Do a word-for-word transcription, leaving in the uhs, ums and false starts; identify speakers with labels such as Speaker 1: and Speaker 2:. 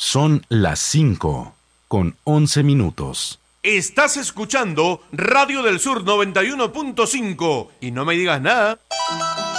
Speaker 1: Son las cinco con once minutos.
Speaker 2: Estás escuchando Radio del Sur noventa y uno punto cinco y no me digas nada.